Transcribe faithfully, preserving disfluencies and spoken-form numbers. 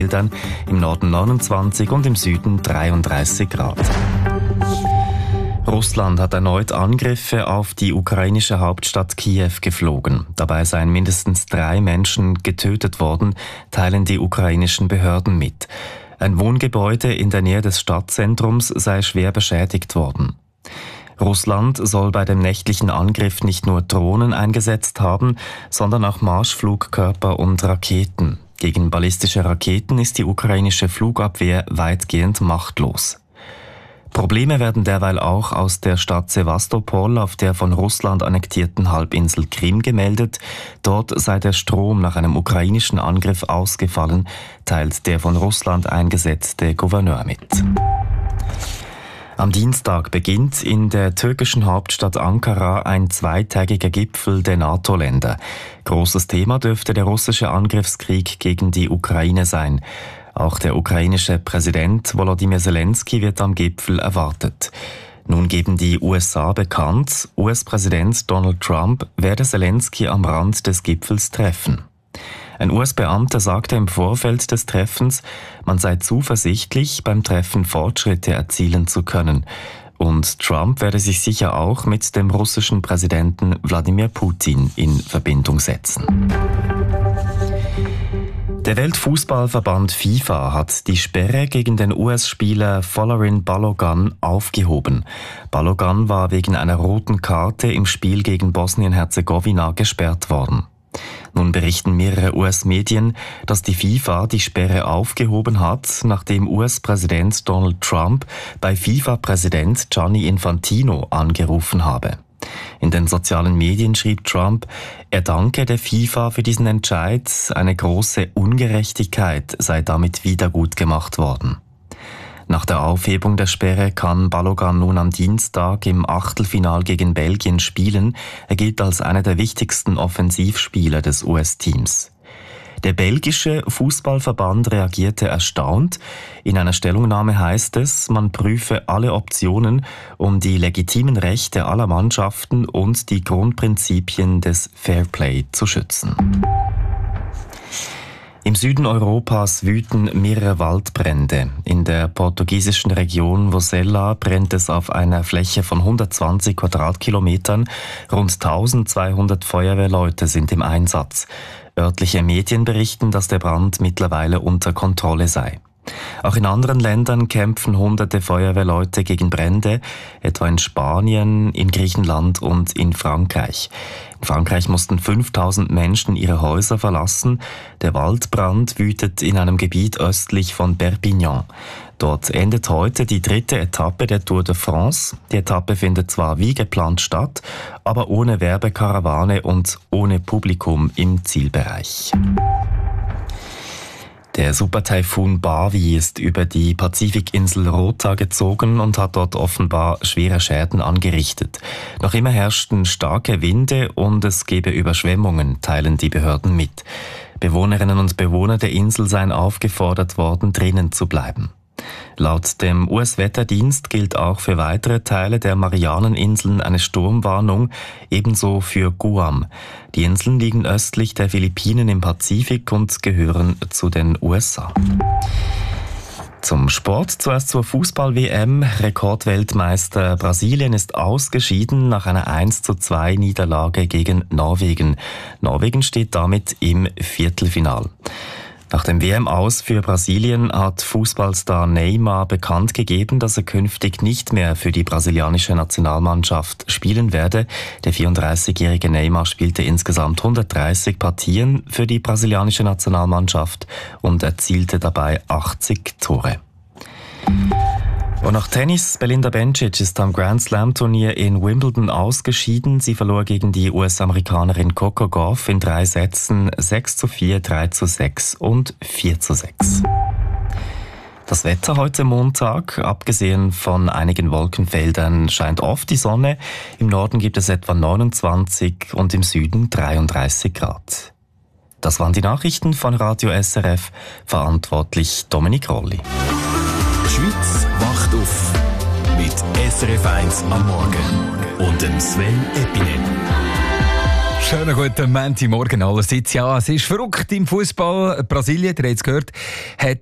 Bildern, im Norden neunundzwanzig und im Süden dreiunddreißig Grad. Russland hat erneut Angriffe auf die ukrainische Hauptstadt Kiew geflogen. Dabei seien mindestens drei Menschen getötet worden, teilen die ukrainischen Behörden mit. Ein Wohngebäude in der Nähe des Stadtzentrums sei schwer beschädigt worden. Russland soll bei dem nächtlichen Angriff nicht nur Drohnen eingesetzt haben, sondern auch Marschflugkörper und Raketen. Gegen ballistische Raketen ist die ukrainische Flugabwehr weitgehend machtlos. Probleme werden derweil auch aus der Stadt Sewastopol auf der von Russland annektierten Halbinsel Krim gemeldet. Dort sei der Strom nach einem ukrainischen Angriff ausgefallen, teilt der von Russland eingesetzte Gouverneur mit. Am Dienstag beginnt in der türkischen Hauptstadt Ankara ein zweitägiger Gipfel der NATO-Länder. Großes Thema dürfte der russische Angriffskrieg gegen die Ukraine sein. Auch der ukrainische Präsident Volodymyr Zelensky wird am Gipfel erwartet. Nun geben die U S A bekannt, U S-Präsident Donald Trump werde Zelensky am Rand des Gipfels treffen. Ein U S-Beamter sagte im Vorfeld des Treffens, man sei zuversichtlich, beim Treffen Fortschritte erzielen zu können. Und Trump werde sich sicher auch mit dem russischen Präsidenten Wladimir Putin in Verbindung setzen. Der Weltfußballverband FIFA hat die Sperre gegen den U S-Spieler Folarin Balogun aufgehoben. Balogun war wegen einer roten Karte im Spiel gegen Bosnien-Herzegowina gesperrt worden. Nun berichten mehrere U S-Medien, dass die FIFA die Sperre aufgehoben hat, nachdem U S-Präsident Donald Trump bei FIFA-Präsident Gianni Infantino angerufen habe. In den sozialen Medien schrieb Trump, er danke der FIFA für diesen Entscheid, eine große Ungerechtigkeit sei damit wiedergutgemacht worden. Nach der Aufhebung der Sperre kann Balogun nun am Dienstag im Achtelfinal gegen Belgien spielen. Er gilt als einer der wichtigsten Offensivspieler des U S-Teams. Der belgische Fußballverband reagierte erstaunt. In einer Stellungnahme heißt es, man prüfe alle Optionen, um die legitimen Rechte aller Mannschaften und die Grundprinzipien des Fairplay zu schützen. Im Süden Europas wüten mehrere Waldbrände. In der portugiesischen Region Vozela brennt es auf einer Fläche von hundertzwanzig Quadratkilometern. Rund eintausendzweihundert Feuerwehrleute sind im Einsatz. Örtliche Medien berichten, dass der Brand mittlerweile unter Kontrolle sei. Auch in anderen Ländern kämpfen hunderte Feuerwehrleute gegen Brände, etwa in Spanien, in Griechenland und in Frankreich. In Frankreich mussten fünftausend Menschen ihre Häuser verlassen. Der Waldbrand wütet in einem Gebiet östlich von Perpignan. Dort endet heute die dritte Etappe der Tour de France. Die Etappe findet zwar wie geplant statt, aber ohne Werbekarawane und ohne Publikum im Zielbereich. Der Supertaifun Bavi ist über die Pazifikinsel Rota gezogen und hat dort offenbar schwere Schäden angerichtet. Noch immer herrschten starke Winde und es gebe Überschwemmungen, teilen die Behörden mit. Bewohnerinnen und Bewohner der Insel seien aufgefordert worden, drinnen zu bleiben. Laut dem U S-Wetterdienst gilt auch für weitere Teile der Marianeninseln eine Sturmwarnung, ebenso für Guam. Die Inseln liegen östlich der Philippinen im Pazifik und gehören zu den U S A. Zum Sport, zuerst zur Fußball-W M. Rekordweltmeister Brasilien ist ausgeschieden nach einer eins zu zwei Niederlage gegen Norwegen. Norwegen steht damit im Viertelfinal. Nach dem W M-Aus für Brasilien hat Fußballstar Neymar bekannt gegeben, dass er künftig nicht mehr für die brasilianische Nationalmannschaft spielen werde. Der vierunddreißigjährige Neymar spielte insgesamt hundertdreißig Partien für die brasilianische Nationalmannschaft und erzielte dabei achtzig Tore. Und nach Tennis, Belinda Bencic ist am Grand Slam Turnier in Wimbledon ausgeschieden. Sie verlor gegen die U S-Amerikanerin Coco Gauff in drei Sätzen sechs zu vier, drei zu sechs und vier zu sechs. Das Wetter heute Montag, abgesehen von einigen Wolkenfeldern, scheint oft die Sonne. Im Norden gibt es etwa neunundzwanzig und im Süden dreiunddreißig Grad. Das waren die Nachrichten von Radio S R F, verantwortlich Dominik Rolli. Die Schweiz wacht auf mit S R F eins am Morgen und dem Sven Epinen. Schönen guten Montagmorgen allerseits. Ja, es ist verrückt im Fußball. Brasilien, ihr habt es gehört, hat